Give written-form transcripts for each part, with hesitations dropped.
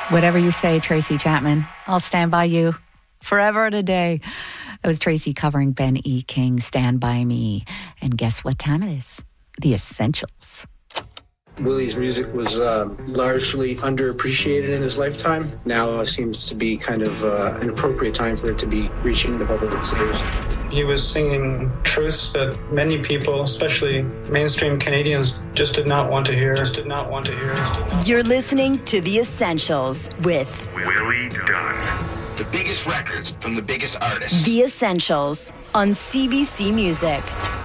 Whatever you say, Tracy Chapman, I'll stand by you forever today. That was Tracy covering Ben E. King, Stand By Me. And guess what time it is? The Essentials. Willie's music was largely underappreciated in his lifetime. Now seems to be kind of an appropriate time for it to be reaching the public ears. He was singing truths that many people, especially mainstream Canadians, just did not want to hear. You're listening to The Essentials with Willie Dunn. The biggest records from the biggest artists. The Essentials on CBC Music.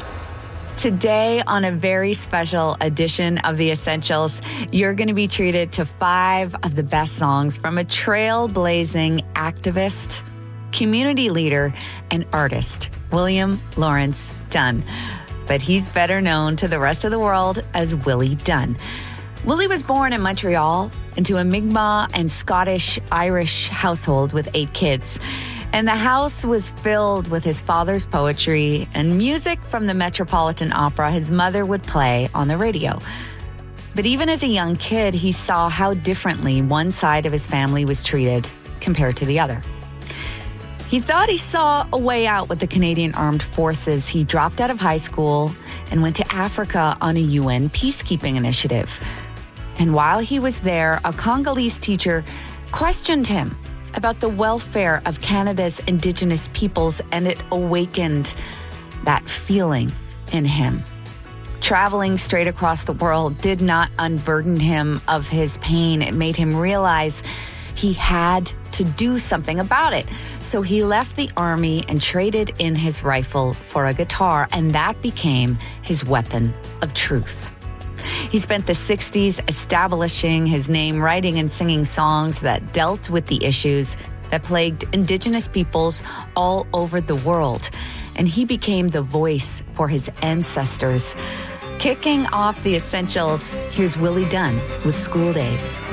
Today, on a very special edition of The Essentials, you're going to be treated to 5 of the best songs from a trailblazing activist, community leader, and artist, William Lawrence Dunn. But he's better known to the rest of the world as Willie Dunn. Willie was born in Montreal into a Mi'kmaq and Scottish-Irish household with 8 kids. And the house was filled with his father's poetry and music from the Metropolitan Opera his mother would play on the radio. But even as a young kid, he saw how differently one side of his family was treated compared to the other. He thought he saw a way out with the Canadian Armed Forces. He dropped out of high school and went to Africa on a UN peacekeeping initiative. And while he was there, a Congolese teacher questioned him about the welfare of Canada's Indigenous peoples, and it awakened that feeling in him. Traveling straight across the world did not unburden him of his pain. It made him realize he had to do something about it. So he left the army and traded in his rifle for a guitar, and that became his weapon of truth. He spent the 60s establishing his name, writing and singing songs that dealt with the issues that plagued Indigenous peoples all over the world. And he became the voice for his ancestors. Kicking off The Essentials, here's Willie Dunn with School Days.